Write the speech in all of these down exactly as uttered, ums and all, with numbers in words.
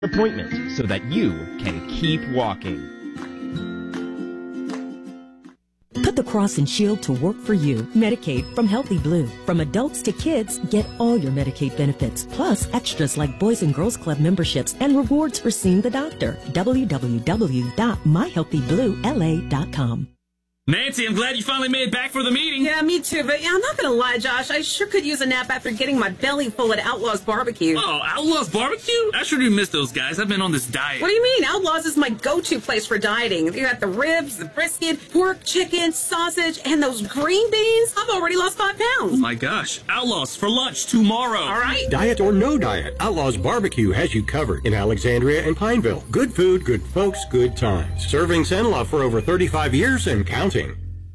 appointment so that you can keep walking. Put the Cross and Shield to work for you. Medicaid from Healthy Blue. From adults to kids, get all your Medicaid benefits, plus extras like Boys and Girls Club memberships and rewards for seeing the doctor. w w w dot my healthy blue l a dot com. Nancy, I'm glad you finally made it back for the meeting. Yeah, me too, but yeah, I'm not gonna lie, Josh. I sure could use a nap after getting my belly full at Outlaws Barbecue. Oh, Outlaws Barbecue? I sure do miss those guys. I've been on this diet. What do you mean? Outlaws is my go-to place for dieting. You got the ribs, the brisket, pork, chicken, sausage, and those green beans. I've already lost five pounds. Oh my gosh. Outlaws for lunch tomorrow. All right. Diet or no diet, Outlaws Barbecue has you covered in Alexandria and Pineville. Good food, good folks, good times. Serving Cenla for over thirty-five years and counting.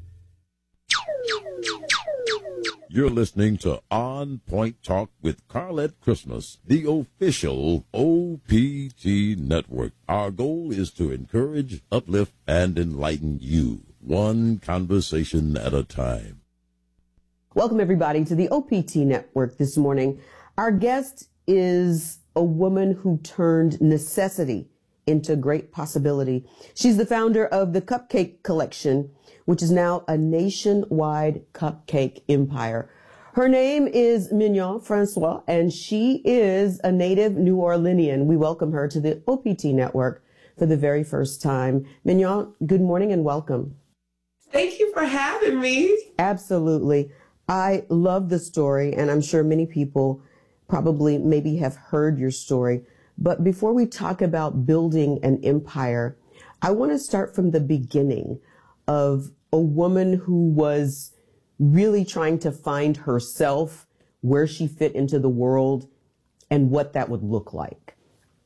You're listening to On Point Talk with Carlette Christmas, the official O P T network. Our goal is to encourage, uplift, and enlighten you, one conversation at a time. Welcome, everybody, to the O P T network this morning. Our guest is a woman who turned necessity into great possibility. She's the founder of the Cupcake Collection, which is now a nationwide cupcake empire. Her name is Mignon Francois, and she is a native New Orleanian. We welcome her to the O P T network for the very first time. Mignon, good morning and welcome. Thank you for having me. Absolutely. I love the story, and I'm sure many people probably maybe have heard your story. But before we talk about building an empire, I want to start from the beginning of a woman who was really trying to find herself, where she fit into the world, and what that would look like.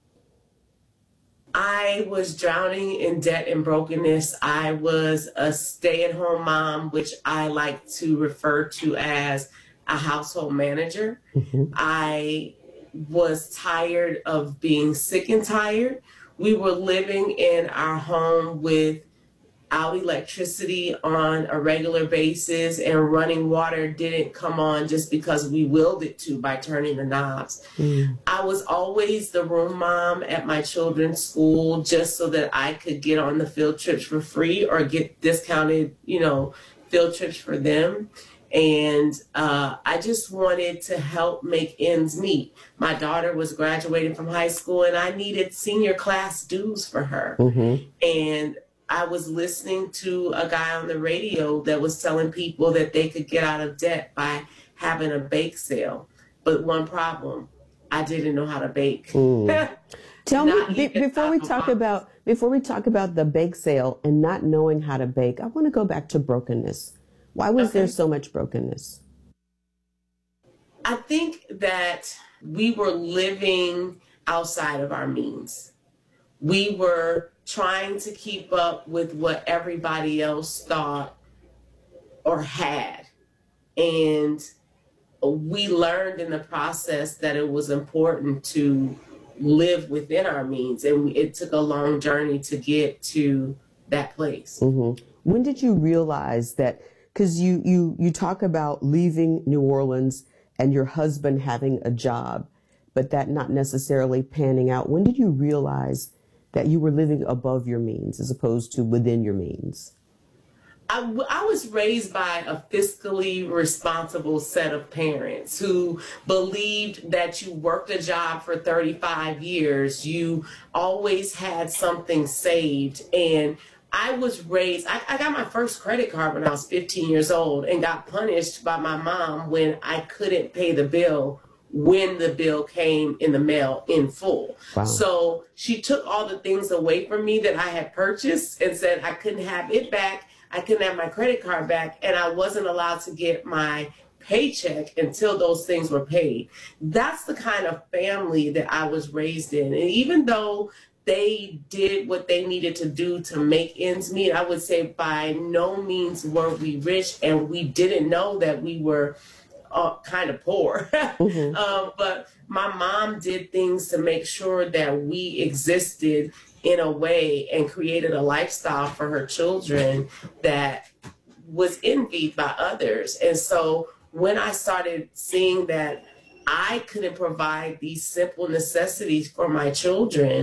I was drowning in debt and brokenness. I was a stay-at-home mom, which I like to refer to as a household manager. Mm-hmm. I was tired of being sick and tired. We were living in our home with out electricity on a regular basis, and running water didn't come on just because we willed it to by turning the knobs. Mm. I was always the room mom at my children's school just so that I could get on the field trips for free or get discounted, you know, field trips for them. And uh, I just wanted to help make ends meet. My daughter was graduating from high school, and I needed senior class dues for her. Mm-hmm. And I was listening to a guy on the radio that was telling people that they could get out of debt by having a bake sale. But one problem, I didn't know how to bake. Mm. Tell me, be, before we talk about before we talk about the bake sale and not knowing how to bake, I want to go back to brokenness. Why was okay. there so much brokenness? I think that we were living outside of our means. We were trying to keep up with what everybody else thought or had. And we learned in the process that it was important to live within our means. And it took a long journey to get to that place. Mm-hmm. When did you realize that? Because you, you, you talk about leaving New Orleans and your husband having a job, but that not necessarily panning out. When did you realize that you were living above your means as opposed to within your means? I, I was raised by a fiscally responsible set of parents who believed that you worked a job for thirty-five years, you always had something saved. And I was raised, I, I got my first credit card when I was fifteen years old and got punished by my mom when I couldn't pay the bill when the bill came in the mail in full. Wow. So she took all the things away from me that I had purchased and said I couldn't have it back. I couldn't have my credit card back, and I wasn't allowed to get my paycheck until those things were paid. That's the kind of family that I was raised in. And even though they did what they needed to do to make ends meet, I would say by no means were we rich, and we didn't know that we were uh, kind of poor. Mm-hmm. um, but my mom did things to make sure that we existed in a way and created a lifestyle for her children that was envied by others. And so when I started seeing that I couldn't provide these simple necessities for my children,